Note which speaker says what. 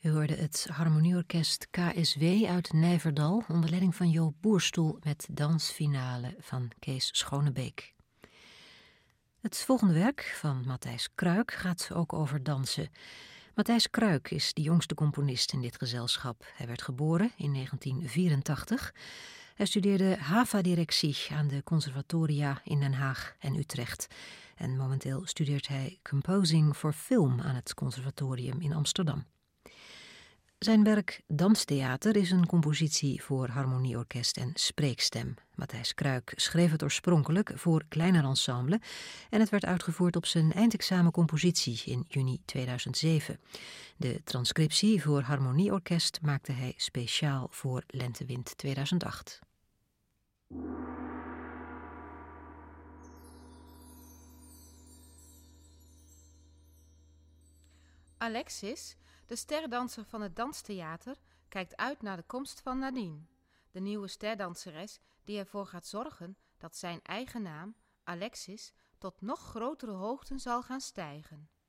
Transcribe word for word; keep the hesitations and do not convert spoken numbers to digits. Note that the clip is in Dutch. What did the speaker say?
Speaker 1: U hoorde het Harmonieorkest K S W uit Nijverdal onder leiding van Joop Boerstoel met dansfinale van Kees Schonebeek. Het volgende werk van Matthijs Kruik gaat ook over dansen. Matthijs Kruik is de jongste componist in dit gezelschap. Hij werd geboren in negentien vierentachtig. Hij studeerde Hava-directie aan de conservatoria in Den Haag en Utrecht. En momenteel studeert hij Composing for Film aan het conservatorium in Amsterdam. Zijn werk Danstheater is een compositie voor harmonieorkest en spreekstem. Matthijs Kruik schreef het oorspronkelijk voor kleiner ensemble en het werd uitgevoerd op zijn eindexamencompositie in juni tweeduizend zeven. De transcriptie voor harmonieorkest maakte hij speciaal voor Lentewind tweeduizend acht.
Speaker 2: Alexis, de sterdanser van het Danstheater, kijkt uit naar de komst van Nadine, de nieuwe sterdanseres die ervoor gaat zorgen dat zijn eigen naam, Alexis, tot nog grotere hoogten zal gaan stijgen.